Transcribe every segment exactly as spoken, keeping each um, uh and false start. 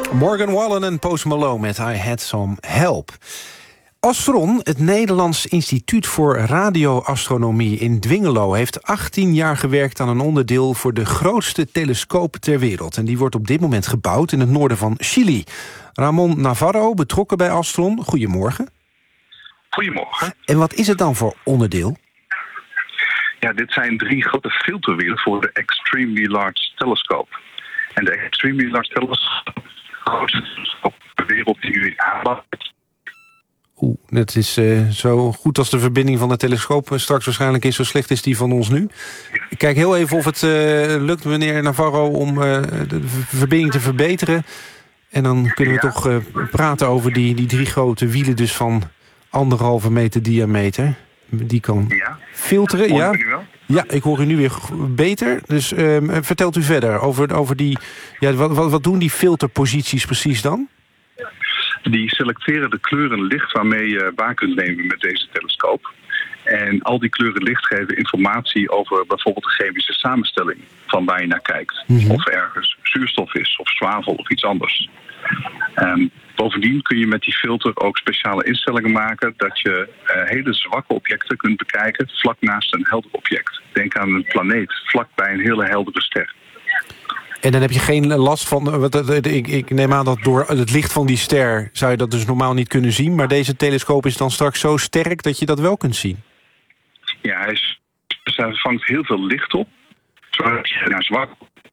Morgan Wallen en Post Malone met I Had Some Help. Astron, het Nederlands Instituut voor Radioastronomie in Dwingelo, heeft achttien jaar gewerkt aan een onderdeel voor de grootste telescoop ter wereld. En die wordt op dit moment gebouwd in het noorden van Chili. Ramon Navarro, betrokken bij Astron. Goedemorgen. Goedemorgen. En wat is het dan voor onderdeel? Ja, dit zijn drie grote filterwielen voor de Extremely Large Telescope. En de Extremely Large Telescope is de grootste telescoop ter wereld die u aanbouwt. Oeh, het is uh, zo goed als de verbinding van de telescoop straks waarschijnlijk is, zo slecht is die van ons nu. Ik kijk heel even of het uh, lukt, meneer Navarro, om uh, de verbinding te verbeteren. En dan kunnen we ja. toch uh, praten over die, die drie grote wielen, dus van anderhalve meter diameter. Die kan ja. filteren. Ja. ja, ik hoor u nu weer beter. Dus uh, vertelt u verder over, over die... Ja, wat, wat, wat doen die filterposities precies dan? Die selecteren de kleuren licht waarmee je waar kunt nemen met deze telescoop. En al die kleuren licht geven informatie over bijvoorbeeld de chemische samenstelling van waar je naar kijkt. Mm-hmm. Of ergens zuurstof is, of zwavel of iets anders. Um, bovendien kun je met die filter ook speciale instellingen maken dat je uh, hele zwakke objecten kunt bekijken vlak naast een helder object. Denk aan een planeet, vlak bij een hele heldere ster. En dan heb je geen last van... Ik, ik neem aan dat door het licht van die ster zou je dat dus normaal niet kunnen zien, maar deze telescoop is dan straks zo sterk dat je dat wel kunt zien. Ja, hij, is, dus hij vangt heel veel licht op, zodat je naar zwak...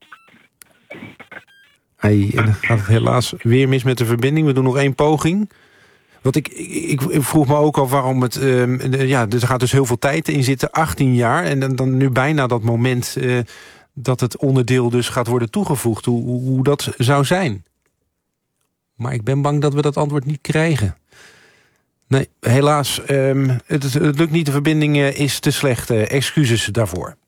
Hij gaat het helaas weer mis met de verbinding. We doen nog één poging. Want ik, ik, ik vroeg me ook al waarom het... Uh, ja, er gaat dus heel veel tijd in zitten, achttien jaar. En dan, dan nu bijna dat moment uh, dat het onderdeel dus gaat worden toegevoegd. Hoe, hoe dat zou zijn. Maar ik ben bang dat we dat antwoord niet krijgen. Nee, helaas. Um, het, het lukt niet, de verbinding uh, is te slecht. Uh, excuses daarvoor.